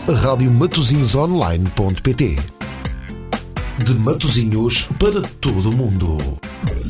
Rádio Matosinhosonline.pt. De Matosinhos para todo o mundo.